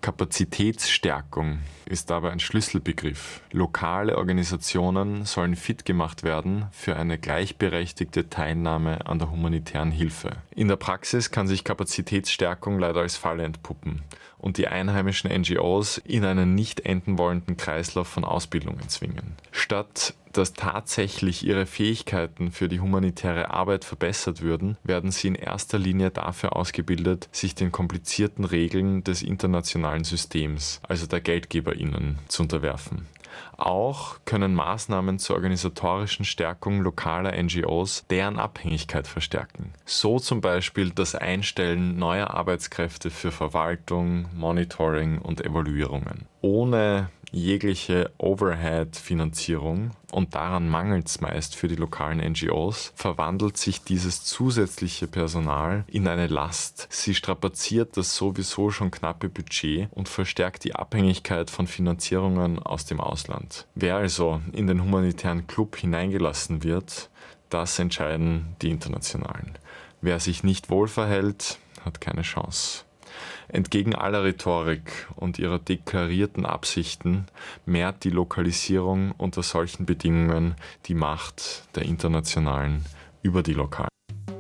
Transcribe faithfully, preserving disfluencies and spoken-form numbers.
Kapazitätsstärkung ist dabei ein Schlüsselbegriff. Lokale Organisationen sollen fit gemacht werden für eine gleichberechtigte Teilnahme an der humanitären Hilfe. In der Praxis kann sich Kapazitätsstärkung leider als Falle entpuppen und die einheimischen N G Os in einen nicht enden wollenden Kreislauf von Ausbildungen zwingen. Statt dass tatsächlich ihre Fähigkeiten für die humanitäre Arbeit verbessert würden, werden sie in erster Linie dafür ausgebildet, sich den komplizierten Regeln des internationalen Systems, also der GeldgeberInnen, zu unterwerfen. Auch können Maßnahmen zur organisatorischen Stärkung lokaler N G Os deren Abhängigkeit verstärken. So zum Beispiel das Einstellen neuer Arbeitskräfte für Verwaltung, Monitoring und Evaluierungen. Ohne jegliche Overhead-Finanzierung, und daran mangelt es meist für die lokalen N G Os, verwandelt sich dieses zusätzliche Personal in eine Last. Sie strapaziert das sowieso schon knappe Budget und verstärkt die Abhängigkeit von Finanzierungen aus dem Ausland. Wer also in den humanitären Club hineingelassen wird, das entscheiden die Internationalen. Wer sich nicht wohl verhält, hat keine Chance. Entgegen aller Rhetorik und ihrer deklarierten Absichten mehrt die Lokalisierung unter solchen Bedingungen die Macht der Internationalen über die lokalen.